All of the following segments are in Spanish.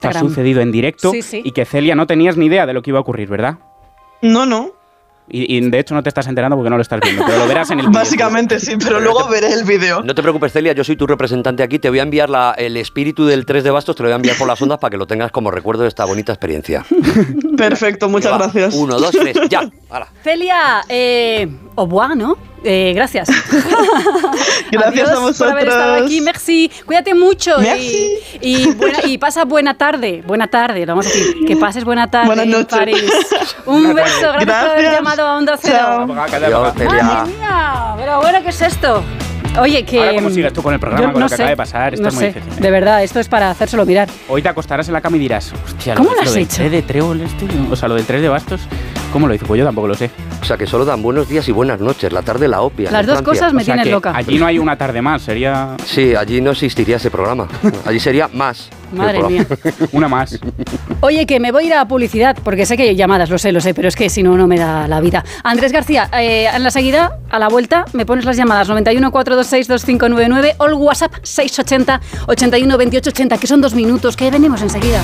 ha sucedido en directo y que Celia no tenías ni idea de lo que iba a ocurrir, ¿verdad? No. Y de hecho no te estás enterando porque no lo estás viendo, pero lo verás en el vídeo. Básicamente sí, pero luego veré el vídeo. No te preocupes, Celia, yo soy tu representante aquí. Te voy a enviar el espíritu del 3 de bastos, te lo voy a enviar por las ondas para que lo tengas como recuerdo de esta bonita experiencia. Perfecto, muchas gracias. 1, 2, 3, ya. Hala. Celia, au revoir, ¿no? Gracias. Gracias a vosotros por haber estado aquí. Merci. Cuídate mucho. Merci. Y pasa buena tarde. Buena tarde, lo vamos a decir. Que pases buena tarde. Buenas noches. En París. Un beso. Gracias por haber llamado a Onda Cero. Adiós, Celia. Madre mía. Pero bueno, ¿qué es esto? Oye, que... Ahora, ¿cómo sigues tú con el programa, con lo que acaba de pasar? Esto es muy difícil. De verdad, esto es para hacérselo mirar. Hoy te acostarás en la cama y dirás, hostia, ¿cómo lo has del hecho? 3 de Trébol o sea, lo del 3 de bastos, ¿cómo lo hizo? Pues yo tampoco lo sé. O sea, que solo dan buenos días y buenas noches. La tarde la opia. Las dos cosas me tienen loca. Allí no hay una tarde más, sería... Sí, allí no existiría ese programa. Allí sería más. Madre mía. Una más. Oye, que me voy a ir a publicidad, porque sé que hay llamadas, lo sé, pero es que si no, no me da la vida. Andrés García, en la seguida, a la vuelta, me pones las llamadas 91 426 2599 o el WhatsApp 680 81 28 80, que son 2 minutos, que venimos enseguida.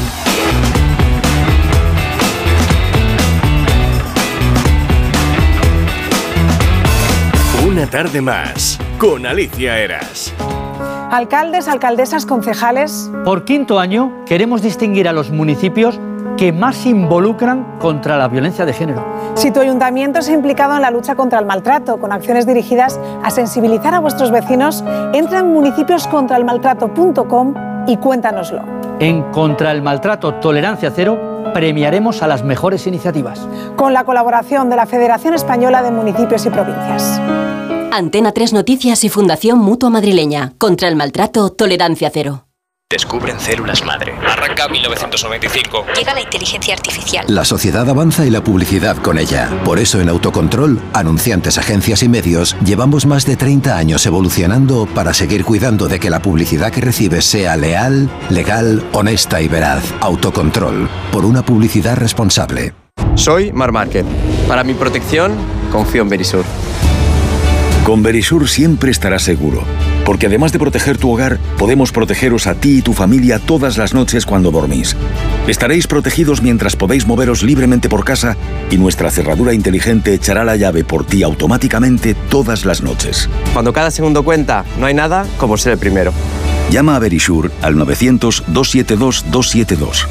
Una tarde más, con Alicia Eras. Alcaldes, alcaldesas, concejales. Por 5º año queremos distinguir a los municipios que más se involucran contra la violencia de género. Si tu ayuntamiento se ha implicado en la lucha contra el maltrato, con acciones dirigidas a sensibilizar a vuestros vecinos, entra en municipioscontraelmaltrato.com y cuéntanoslo. En Contra el Maltrato Tolerancia Cero premiaremos a las mejores iniciativas. Con la colaboración de la Federación Española de Municipios y Provincias. Antena 3 Noticias y Fundación Mutua Madrileña. Contra el maltrato, tolerancia cero. Descubren células madre. Arranca 1995. Llega la inteligencia artificial. La sociedad avanza y la publicidad con ella. Por eso en Autocontrol, anunciantes, agencias y medios, llevamos más de 30 años evolucionando para seguir cuidando de que la publicidad que recibes sea leal, legal, honesta y veraz. Autocontrol. Por una publicidad responsable. Soy Marc Márquez. Para mi protección, confío en Verisur. Con Verisur siempre estarás seguro, porque además de proteger tu hogar, podemos protegeros a ti y tu familia todas las noches cuando dormís. Estaréis protegidos mientras podéis moveros libremente por casa y nuestra cerradura inteligente echará la llave por ti automáticamente todas las noches. Cuando cada segundo cuenta, no hay nada como ser el primero. Llama a Verisur al 900-272-272.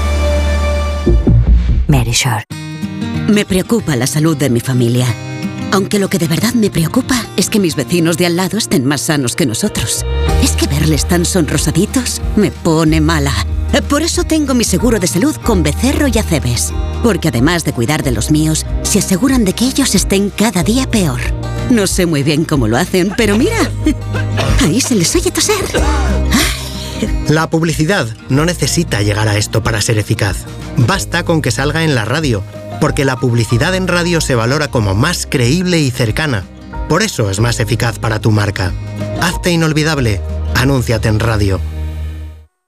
Verisur. Me preocupa la salud de mi familia. Aunque lo que de verdad me preocupa es que mis vecinos de al lado estén más sanos que nosotros. Es que verles tan sonrosaditos me pone mala. Por eso tengo mi seguro de salud con Becerro y Acebes. Porque además de cuidar de los míos, se aseguran de que ellos estén cada día peor. No sé muy bien cómo lo hacen, pero mira, ahí se les oye toser. La publicidad no necesita llegar a esto para ser eficaz. Basta con que salga en la radio, porque la publicidad en radio se valora como más creíble y cercana. Por eso es más eficaz para tu marca. Hazte inolvidable. Anúnciate en radio.